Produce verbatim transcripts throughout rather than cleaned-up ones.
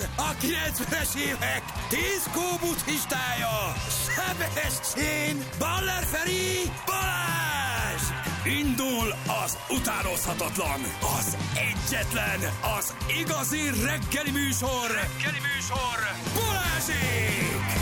a kilencvenes évek diszkó buddhistája, Sebestyén, Baller Feri, Balázs! Indul az utánozhatatlan, az egyetlen, az igazi reggeli műsor, reggeli műsor, Balázsék!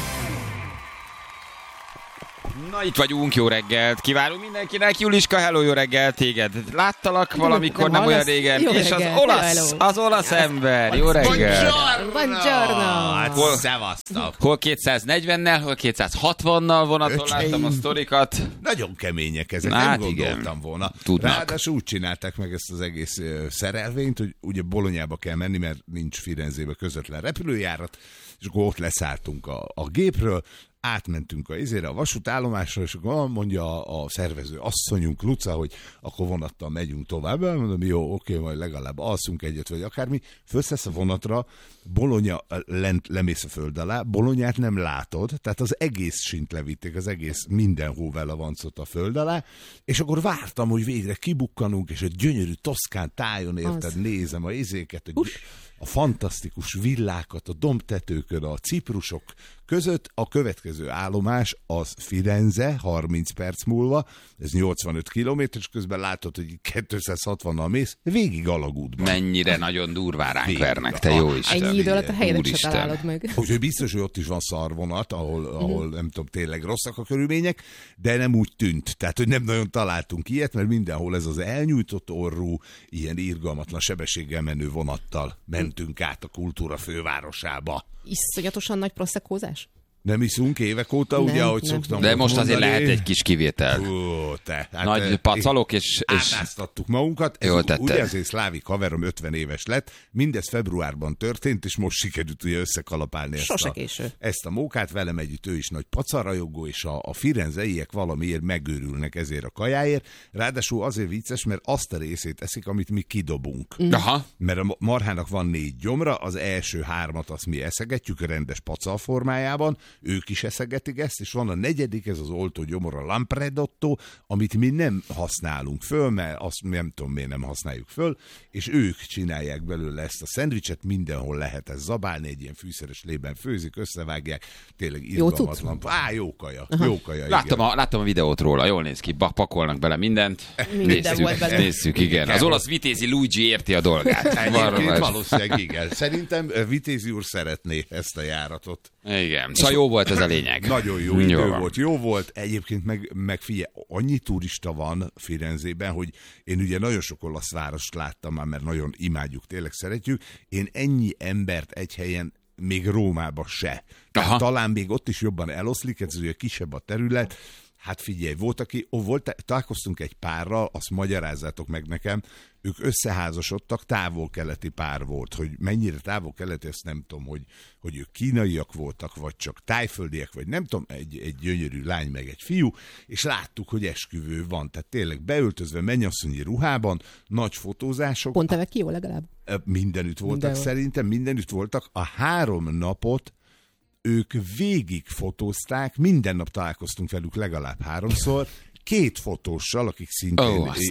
Na, itt vagyunk, jó reggelt kívánunk mindenkinek. Juliska, hello, jó reggelt, téged láttalak valamikor, nem, nem olyan régen, és reggelt. az olasz, hello. az olasz ember, jó reggelt. Buongiorno! Hát, hol, hol kétszáznegyvennel, hol kétszázhatvannal vonaton láttam a sztorikat. Nagyon kemények ezek, hát nem igen. gondoltam volna. Tudnak. Ráadásul úgy csinálták meg ezt az egész szerelvényt, hogy ugye Bolognába kell menni, mert nincs Firenzébe közvetlen repülőjárat, és akkor ott leszálltunk a, a gépről, átmentünk a izére, a vasútállomásra, és akkor mondja a, a szervező asszonyunk, Luca, hogy akkor vonattal megyünk tovább. Mondom, jó, oké, majd legalább alszunk egyet, vagy akármi. Fölszesz a vonatra, Bologna lent lemész a föld alá, Bolonyát nem látod, tehát az egész sint levitték, az egész mindenhol vele vancott a föld alá, és akkor vártam, hogy végre kibukkanunk, és egy gyönyörű toszkán tájon, érted, az. Nézem a izéket, hogy a fantasztikus villákat a dombtetőkön, a ciprusok között. A következő állomás az Firenze, harminc perc múlva, ez nyolcvanöt kilométer, és közben látod, hogy kétszázhatvannal mész, végig alagútban. Mennyire nagyon durván ránk vernek, te jó Isten. Ennyi idő alatt a helyedet se találod meg. Úgyhogy biztos, hogy ott is van szarvonat, ahol, ahol nem tudom, tényleg rosszak a körülmények, de nem úgy tűnt. Tehát, hogy nem nagyon találtunk ilyet, mert mindenhol ez az elnyújtott orrú, ilyen irgalmatlan sebességgel menő vonattal mentünk át a kultúra fővárosába. Iszonyatosan nagy proszekózás? Nem iszunk évek óta, nem, ugye, ahogy nem. szoktam De most mondani. azért lehet egy kis kivétel. Hú, te, hát nagy pacalok, és... és... átáztattuk magunkat. Jól tetted. Ugye azért szlávik haverom ötven éves lett, mindez februárban történt, és most sikerült ugye összekalapálni ezt Sose a, késő. ezt a mókát. Velem együtt ő is nagy pacarajogó, és a, a firenzeiek valamiért megőrülnek ezért a kajáért. Ráadásul azért vicces, mert azt a részét eszik, amit mi kidobunk. Mm. Aha. Mert a marhának van négy gyomra, az első hármat azt mi eszegetjük a rendes pacal formájában, ők is eszegetik ezt, és van a negyedik, ez az oltó gyomor, a lampredotto, amit mi nem használunk föl, mert azt nem tudom, miért nem használjuk föl, és ők csinálják belőle ezt a szendvicset, mindenhol lehet ezt zabálni, egy ilyen fűszeres lében főzik, összevágják, tényleg irgalmatlan. Á, jó kaja, jó kaja. Láttam a, láttam a videót róla, jól néz ki, pakolnak bele mindent. Minden volt bele. Nézzük, igen. Az olasz Vitézi Luigi érti a dolgát. Egyébként valószínűleg igen. Szerintem Vitézi úr szeretné ezt a járatot. Igen, szóval jó volt ez a lényeg. Nagyon jó idő jó volt, jó volt. Egyébként meg, meg figyelj, annyi turista van Firenzében, hogy én ugye nagyon sok olasz várost láttam már, mert nagyon imádjuk, tényleg szeretjük. Én ennyi embert egy helyen még Rómába se. Tehát talán még ott is jobban eloszlik, ez ugye kisebb a terület. Hát figyelj, volt, aki, ó, volt, találkoztunk egy párral, azt magyarázzátok meg nekem, ők összeházasodtak, távol-keleti pár volt, hogy mennyire távol-keleti, ezt nem tudom, hogy, hogy ők kínaiak voltak, vagy csak tájföldiek, vagy nem tudom, egy, egy gyönyörű lány, meg egy fiú, és láttuk, hogy esküvő van, tehát tényleg beöltözve mennyasszonyi ruhában, nagy fotózások. Pont evek ki jó legalább? Mindenütt voltak, Mindenhol. Szerintem mindenütt voltak. A három napot ők végig fotózták, minden nap találkoztunk velük legalább háromszor, két fotóssal, akik szintén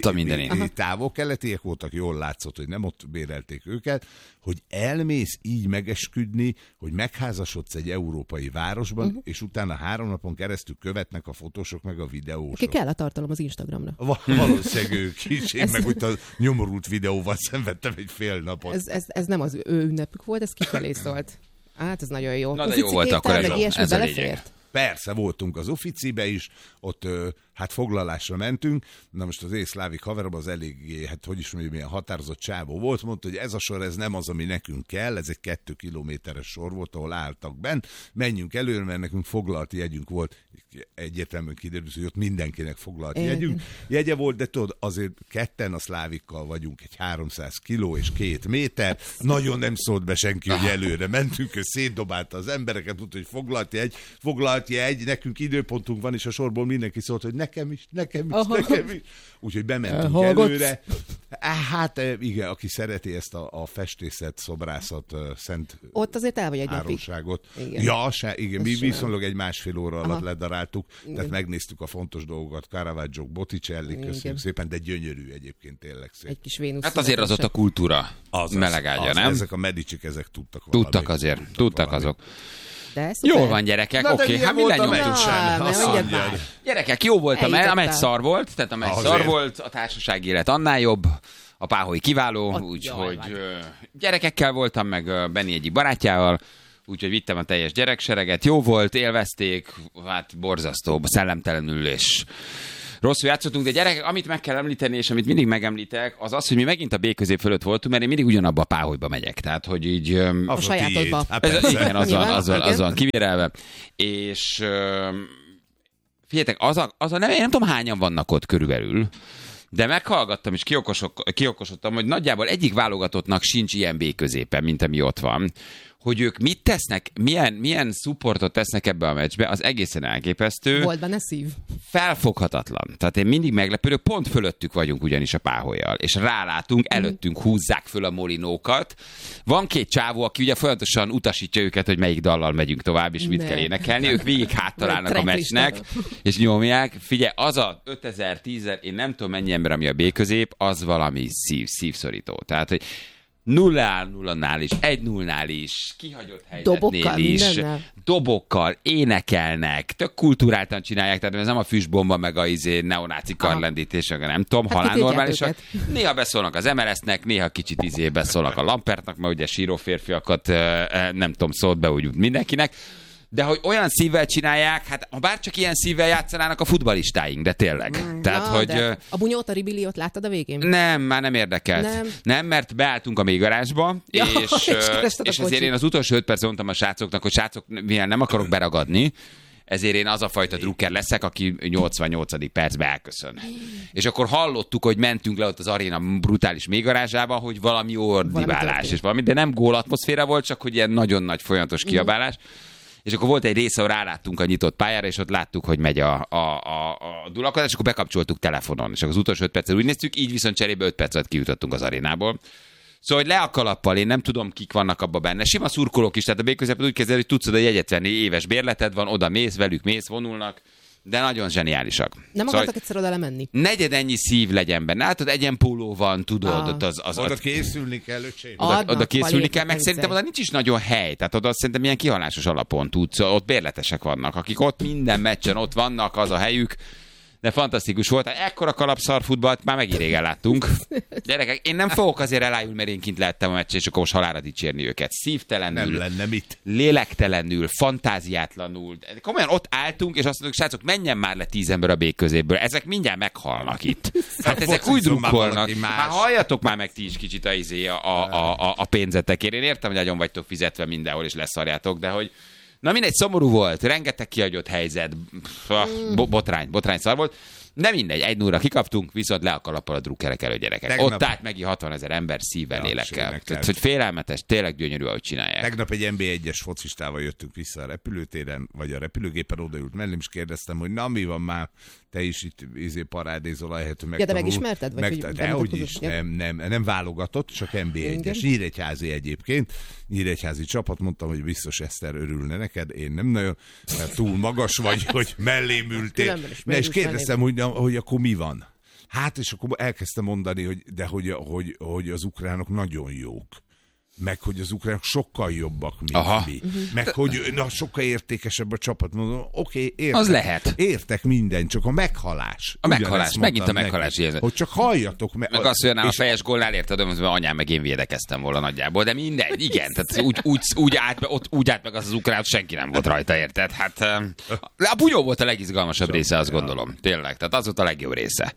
oh, távol-keletiek voltak, jól látszott, hogy nem ott bérelték őket, hogy elmész így megesküdni, hogy megházasodsz egy európai városban, uh-huh. és utána három napon keresztül követnek a fotósok meg a videósok. Ki kell a tartalom az Instagramra. Val- valószínűleg ők is. Én ez... meg úgy a nyomorult videóval szenvedtem egy fél napot. Ez, ez, ez nem az ő ünnepük volt, ez kifelé szólt. Hát ez nagyon jó. Na de jó volt akkor ez a, ez a lényeg. Persze, voltunk az Officibe is, ott hát foglalásra mentünk, na most az észlávik haverom az eléggé, hát hogy is mondjam, milyen határozott csávó volt, mondta, hogy ez a sor, ez nem az, ami nekünk kell, ez egy kettő kilométeres sor volt, ahol álltak bent, menjünk előre, mert nekünk foglalt jegyünk volt, egyértelműen kiderült, hogy ott mindenkinek foglalt jegyünk, jegye volt, de tudod, azért ketten a szlávikkal vagyunk, egy háromszáz kiló és két méter, nagyon nem szólt be senki, hogy előre mentünk, ő szétdobálta az embereket, tudta, hogy foglalt jegy, foglalt jegy, nekünk időpontunk van, és a sorból mindenki szólt, hogy nekem is, nekem is, Aha. nekem is. Úgyhogy bementünk Hallgatsz. előre. Hát igen, aki szereti ezt a, a festészet, szobrászat, szent ott azért el vagy egy áronságot. Ja, se, igen, mi viszonylag egy másfél óra alatt Aha. ledaráltuk, igen. tehát megnéztük a fontos dolgokat, Caravaggio, Botticelli, köszönjük igen. szépen, de gyönyörű egyébként, tényleg szép. Egy kis Vénusz. Hát azért az ott a kultúra melegágya, nem? Ezek a Medicik, ezek tudtak valami. Tudtak azért, tudtak, tudtak azok. De jól van, gyerekek, oké, okay. hát mi lenyomtuk. Gyerekek, jó volt, a, a meccs szar volt, tehát a meccs szar volt, a társasági élet annál jobb, a páholy kiváló, úgyhogy gyerekekkel voltam, meg Benni egyik barátjával, úgyhogy vittem a teljes gyereksereget, jó volt, élvezték, hát borzasztó, szellemtelenül és rosszul játszottunk, de gyerekek, amit meg kell említeni, és amit mindig megemlítek, az az, hogy mi megint a B közép fölött voltunk, mert én mindig ugyanabba a páholyba megyek. Tehát, hogy így... A, a sajátodba. Ez, igen, az van, az van, az van kivérelve. És figyeljetek, az a, az a nem, én nem tudom, hányan vannak ott körülbelül, de meghallgattam és kiokosodtam, hogy nagyjából egyik válogatottnak sincs ilyen B középen, mint ami ott van. Hogy ők mit tesznek, milyen, milyen supportot tesznek ebbe a meccsbe, az egészen elképesztő. Volt benne szív. Felfoghatatlan. Tehát én mindig meglepődök, pont fölöttük vagyunk ugyanis a páhollyal, és rálátunk, előttünk húzzák föl a molinókat. Van két csávó, aki ugye folyamatosan utasítja őket, hogy melyik dallal megyünk tovább, és mit ne. kell énekelni. Ők végig háttalálnak a meccsnek, és nyomják. Figyelj, az a ötezer, tízezer, én nem tudom mennyi ember, ami a B közép, az valami szív, szívszorító. Tehát, hogy nulla nullánál is, egy nullnál is, kihagyott helyzetnél is, mindennel. Dobokkal, énekelnek, tök kultúráltan csinálják, tehát ez nem a füstbomba, meg a izé, neonáci karlendítés, nem tudom, hát halál normálisak. Néha beszólnak az em el es-nek, néha kicsit izé beszólnak a Lampertnak, mert ugye síró férfiakat nem tudom, szólt be úgy mindenkinek. De hogy olyan szívvel csinálják, hát ha bárcsak ilyen szívvel játszanának a futballistáink, de tényleg. Mm, Tehát, na, hogy, de a bunyót, a ribiliót láttad a végén? Nem, már nem érdekelt. Nem, nem mert beálltunk a mélygarázsba, ja, és, és, és ezért én az utolsó öt perc mondtam a srácoknak, hogy srácok, mivel nem akarok beragadni, ezért én az a fajta drukker leszek, aki nyolcvannyolcadik percben elköszön. És akkor hallottuk, hogy mentünk le ott az aréna brutális mélygarázsába, hogy valami ordibálás és valami, de nem gól atmoszféra volt, csak hogy ilyen nagyon nagy folyamatos kiabálás. Mm. És akkor volt egy része, ahol ráláttunk a nyitott pályára, és ott láttuk, hogy megy a, a, a, a dulakodás, és akkor bekapcsoltuk telefonon. És akkor az utolsó öt percet úgy néztük, így viszont cserébe öt percet kijutottunk az arénából. Szóval, hogy le a kalappal, én nem tudom, kik vannak abban benne. Sima szurkolók is, tehát a B közepet úgy kezdődik, hogy tudsz oda jegyet venni, éves bérleted van, oda mész, velük mész, vonulnak. De nagyon zseniálisak. Nem szóval, akartak egyszer oda lemenni? Negyed ennyi szív legyen benne. Hát ott egyenpóló van, tudod. Ah. Ott az, az, oda készülni kell, öcsém. Oda, oda készülni kell, meg szerintem oda nincs is nagyon hely. Tehát oda szerintem ilyen kihalásos alapon tudsz. Ott bérletesek vannak, akik ott minden meccsen ott vannak, az a helyük. De fantasztikus volt. Hát ekkora kalapszarfutballt már megint régen láttunk. Gyerekek, én nem fogok azért elájulni, mert én kint lehettem a meccsen, és akkor most halálra dicsérni őket. Szívtelenül, nem lenne mit. Lélektelenül, fantáziátlanul. Komolyan ott álltunk, és azt mondjuk, srácok, menjen már le tíz ember a B közéből. Ezek mindjárt meghalnak itt. Hát ezek úgy drukkolnak. Hát halljatok már meg ti is kicsit a, izé, a, a, a, a pénzetekért. Én értem, hogy nagyon vagytok fizetve mindenhol, és leszarjátok, de hogy na mindegy, szomorú volt, rengeteg kihagyott helyzet, Bo- botrány, botrány szar volt. Nem mindegy, egy nullra kikaptunk, viszont le a kalappal a drukkerek elő, gyerekek. Tegnap... Ott állt megint hatvanezer ember szívvel, ja, lélekkel. Tehát, hogy félelmetes, tényleg gyönyörű, ahogy csinálják. Tegnap egy en bé egyes focistával jöttünk vissza a repülőtéren, vagy a repülőgépen odaült mellém, és kérdeztem, hogy na mi van már, te is itt izé parádézol, ahelyett, hogy megtanul. Ja, de megismerted? Vagy meg, dehogy is, nem, nem, nem válogatott, csak en bé egyes. Nyíregyházi egyébként. Nyíregyházi csapat, mondtam, hogy biztos Eszter örülne neked, én nem nagyon, mert túl magas vagy, hogy mellém ültél. Ne, és kérdeztem, hogy, hogy akkor mi van? Hát, és akkor elkezdtem mondani, hogy, de hogy, hogy, hogy az ukránok nagyon jók. Meg, hogy az ukránok sokkal jobbak, mint Aha. mi. Uh-huh. Meg, hogy na, sokkal értékesebb a csapat. Mondom, oké, okay, értek. Az lehet. Értek minden, csak a meghalás. A meghalás, megint a meghalás. Neki, hogy csak halljatok. Me- meg azt, hogy a fejes gólnál érted, hogy anyám meg én védekeztem volna nagyjából, de mindegy, igen. Tehát úgy, úgy, úgy, állt, ott, úgy állt meg az, az ukrán, senki nem volt rajta, érted? Hát a bunyó volt a legizgalmasabb csak része, azt gondolom. Tényleg, tehát az volt a legjobb része.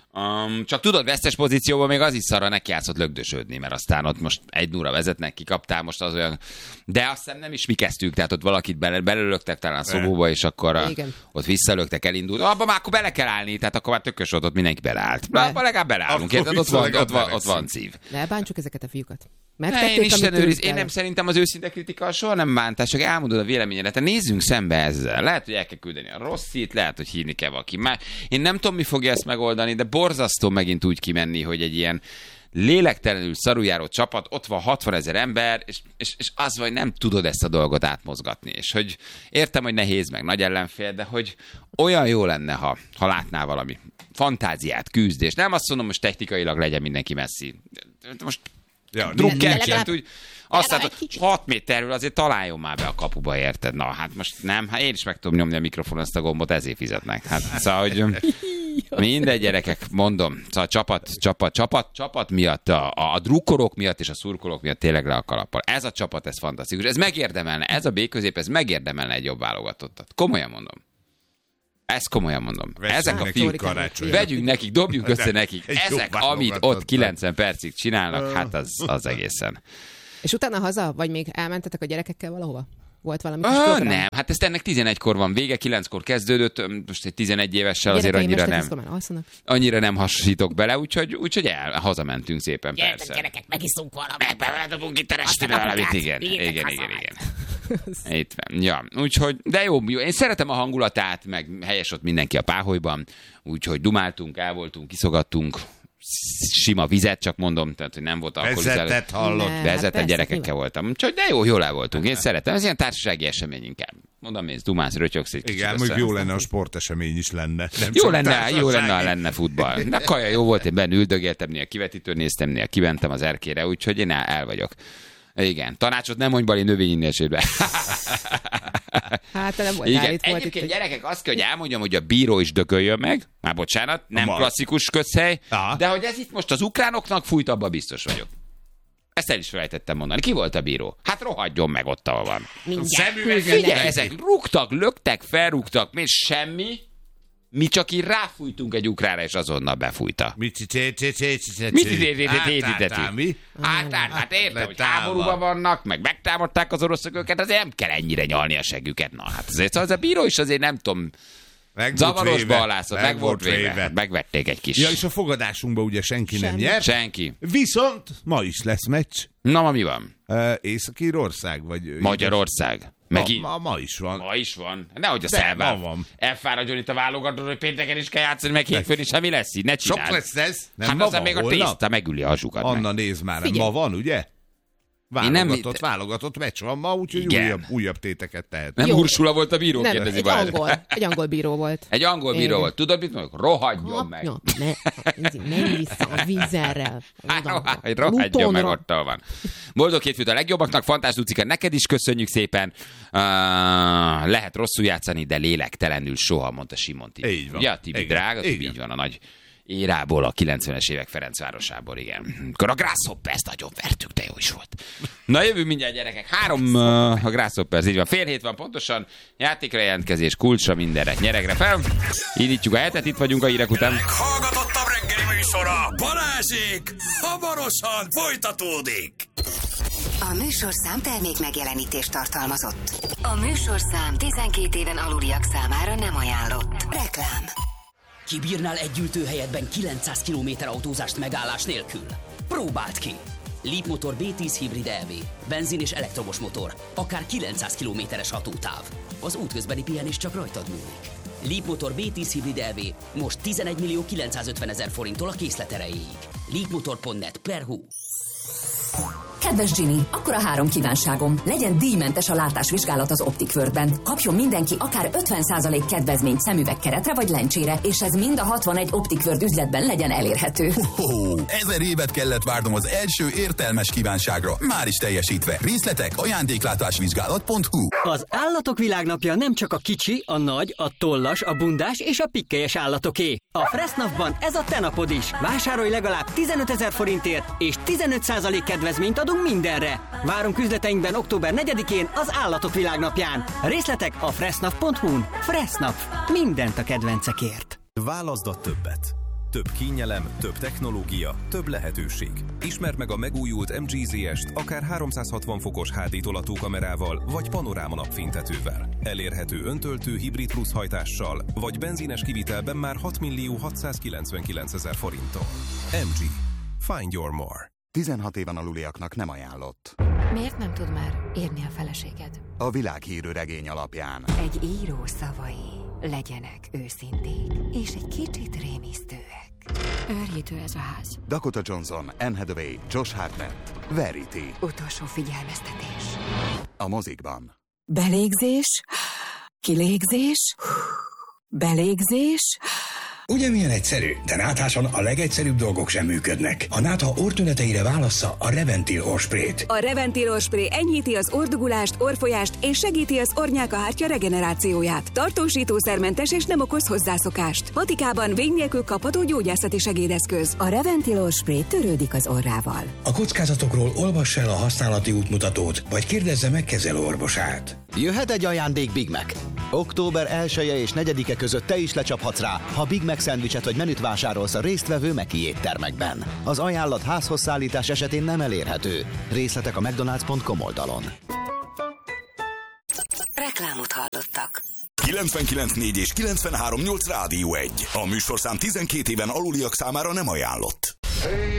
Um, csak tudod, vesztes pozícióban még az is szarra neki játszott lögdösödni, mert aztán ott most egy nulla vezetnek, kikaptál, most az olyan... De azt hiszem nem is mi kezdtük, tehát ott valakit bele, belölögtek talán a szobóba, és akkor igen. Ott visszalögtek, elindult. Abba már akkor bele kell állni, tehát akkor már tökös volt, ott mindenki beleállt. Be. Abba legalább beleállunk, érted? Ott van, ott, van, ott van szív. Ne bántsuk ezeket a fiúkat. Megtették, én Isten amit őriz, tőlük én nem kellett. szerintem az őszinte kritika soha nem bántás, csak elmondod a véleményedet. Hát nézzünk szembe ezzel. Lehet, hogy el kell küldeni a rosszit, lehet, hogy hívni kell valaki más. Én nem tudom, mi fogja ezt megoldani, de borzasztó megint úgy kimenni, hogy egy ilyen lélektelenül szarujáró csapat, ott van hatvanezer ember, és, és, és az, hogy nem tudod ezt a dolgot átmozgatni. És hogy értem, hogy nehéz, meg nagy ellenfél, de hogy olyan jó lenne, ha, ha látnál valami fantáziát, küzdést. Nem azt mondom, most technikailag legyen mindenki messzi. Most Ja, drukkerként úgy, azt legalább hát, egy kicsit. hat méterről azért találjon már be a kapuba, érted? Na, hát most nem, hát én is meg tudom nyomni a mikrofonon ezt a gombot, ezért fizetnek. Hát szóval, hogy mindegy, gyerekek, mondom, szóval csapat, csapat, csapat, csapat miatt, a, a drukkolók miatt és a szurkolók miatt tényleg le a kalappal. Ez a csapat, ez fantasztikus. Ez megérdemelne, ez a B-közép, ez megérdemelne egy jobb válogatottat. Komolyan mondom. Ezt komolyan mondom. Veszünk Ezek a nekik fiúk, karácsonyra. vegyünk nekik, dobjuk össze nekik. Egy jobb Ezek, amit válogatottat. ott kilencven percig csinálnak, hát az, az egészen. És utána haza? Vagy még elmentetek a gyerekekkel valahova? Volt valami kis Ah, program? nem, hát ezt ennek tizenegykor van vége, kilenckor kezdődött, most egy tizenegy évessel azért Gyerekeim annyira este nem, tízkor már alszanak. annyira nem hasonlítok bele, úgyhogy, úgyhogy el, hazamentünk szépen, Gyertek, persze. gyerekek, megiszunk valamit. Beledobunk itt a Azt resti a napokát, valamit, igen, vigyétek igen, haza igen, majd. igen. Itt van, ja, úgyhogy, de jó, jó, én szeretem a hangulatát, meg helyes ott mindenki a páholyban, úgyhogy dumáltunk, el voltunk, kiszogattunk, sima vizet, csak mondom, tehát hogy nem volt alkoholizáló. Vezetett hallott. Ne. Vezetett persze, gyerekekkel nyilván. voltam. Úgyhogy de jó, jól el voltunk. Én szeretem. Ez ilyen társasági esemény inkább. Mondom, mész, dumálsz, rötyögsz egy kicsit Igen, össze. mondjuk jó lenne, a sportesemény is lenne. Nem Jó csak lenne, jó lenne, ha társasági. lenne futball. De kaja jó volt, én benne üldögéltem, néha kivetítőn néztem, néha kimentem az erkére, úgyhogy én el, el vagyok. Igen, tanácsot nem mondj Bali növényinnésébe. Hát te nem volt Igen, állít, volt itt, egyébként hogy... gyerekek, azt kell, hogy elmondjam, hogy a bíró is dököljön meg. Már bocsánat, nem Ma. klasszikus közhely, Aha. de hogy ez itt most az ukránoknak fújt, abban biztos vagyok. Ezt el is felejtettem mondani. Ki volt a bíró? Hát rohadjon meg ott, ahol van. Mindjárt. Figyelj, ezek rúgtak, löktek, felrúgtak, még semmi. Mi csak így ráfújtunk egy ukránra, és azonnal befújta. Mit csi- csi- csi- csi- csi- Mit csi- idézítették? Átálltál, mi? Hát, hát, hát értem, hogy Letálva. háborúban vannak, meg megtámadták az oroszok őket, azért nem kell ennyire nyalni a següket. Na, hát azért szóval az a bíró is azért nem tudom, Meg volt zavarosba véve. alászott, meg volt véve. Megvették egy kis. Ja, és a fogadásunkban ugye senki nem Semmi. nyert. Senki. Viszont ma is lesz meccs. Na, ma mi van? Uh, Észak-Írország, vagy... Magyarország. Megint. Ma, ma, ma is van. Ma is van. Nehogy a De, szelvám. ma van. Elfáradjon itt a válogató, hogy pénteken is kell játszani, meg hétfőn is, semmi lesz így. Ne Sok csináld. lesz ez. Nem Hát ma aztán van, még a holnap? tészta megüli a hazsukat meg. Anna, nézd már, Figyelj. ma van, ugye? Én nem- Válogatott, válogatott meccs van ma, úgyhogy Igen. újabb, újabb téteket tehet. Nem Jó. Ursula volt a bíró, Nem, kérdezi egy Balázs. angol, egy angol bíró volt. Egy angol bíró Igen. volt. Tudod, mit mondjuk? Rohadjon meg. Ja, ne, menj vissza a vízerrel. Hát, Oda, rohadj- rohadjon Lutonra. meg, ott ahol van. Boldog hétfőt a legjobbaknak, Fantás Lucika, neked is köszönjük szépen. Uh, lehet rosszul játszani, de lélektelenül soha, mondta Simon Tibi. Így van. Ugye, Tibi, Igen. drága, Tibi, Igen. így van a nagy érából, a kilencvenes évek Ferencvárosából, igen. Akkor a Grasshoppers nagyon vertük, de jó is volt. Na jövő mindjárt, gyerekek. Három uh, a Grasshoppers, így van. Fél hét van pontosan. Játékra jelentkezés, kulcsra, mindenre, nyeregre fel. Indítjuk a hetet, itt vagyunk a hírek után. Meghallgatottabb reggeli műsora Balázsék hamarosan folytatódik. A műsorszám termék megjelenítést tartalmazott. A műsorszám tizenkét éven aluliak számára nem ajánlott. Reklám. Kibírnál egy ültőhelyetben kilencszáz kilométer autózást megállás nélkül? Próbáld ki! Leapmotor bé tíz hibrid é vé, benzin és elektromos motor, akár kilencszáz kilométeres hatótáv. Az útközbeni pihenés csak rajtad múlik. Leapmotor bé tíz hibrid é vé most tizenegy millió kilencszázötven ezer forinttól a készlet erejéig. leapmotor pont net per hu. Kedves Ginny, akkor a három kívánságom. Legyen díjmentes a látásvizsgálat az Optic World-ben. Kapjon mindenki akár ötven százalék kedvezményt szemüvegkeretre vagy lencsére, és ez mind a hatvanegy Optic World üzletben legyen elérhető. Ho, ezer évet kellett várnom az első értelmes kívánságra. Már is teljesítve. Részletek ajándéklátásvizsgálat pont hu. Az Állatok Világnapja nem csak a kicsi, a nagy, a tollas, a bundás és a pikkelyes állatoké. A Fressnapban ez a te napod is. Vásárolj legalább tizenötezer forintért, és tizenöt százalék kedvezményt adunk mindenre. Várunk üzleteinkben október negyedikén az Állatok Világnapján. Részletek a fressnap pont hu-n. Fressnap. Mindent a kedvencekért. Válaszd a többet. Több kényelem, több technológia, több lehetőség. Ismerd meg a megújult em gé zé est akár háromszázhatvan fokos há dé tolatókamerával vagy panoráma napfénytetővel. Elérhető öntöltő hibrid plusz hajtással vagy benzines kivitelben már hat millió hatszázkilencvenkilencezer forinttól. em gé. Find your more. tizenhat éven aluliaknak nem ajánlott. Miért nem tud már írni a feleséged? A világhírű regény alapján. Egy író szavai legyenek őszinték, és egy kicsit rémisztőek. Őrjítő ez a ház. Dakota Johnson, Anne Hathaway, Josh Hartnett, Verity. Utolsó figyelmeztetés. A mozikban. Belégzés, kilégzés, belégzés. Ugye milyen egyszerű, de nátháson a legegyszerűbb dolgok sem működnek. A nátha orrtüneteire válassza a Reventil orrsprayt. A Reventil orrspray enyhíti az orrdugulást, orrfolyást és segíti az orrnyálkahártya regenerációját. Tartósítószermentes és nem okoz hozzászokást. Patikában vény nélkül kapható gyógyászati segédeszköz. A Reventil orrspray törődik az orrával. A kockázatokról olvass el a használati útmutatót, vagy kérdezze meg kezelőorvosát. Jöhet egy ajándék Big Mac. október elseje és negyedike között te is lecsaphatsz rá, ha Big Mac szendvicset vagy menüt vásárolsz a résztvevő Meki éttermekben. Az ajánlat házhoz szállítás esetén nem elérhető. Részletek a mcdonalds pont com oldalon. Reklámot hallottak. kilencvenkilenc négy és kilencvenhárom nyolc Rádió egy. A műsorszám tizenkét éven aluliak számára nem ajánlott.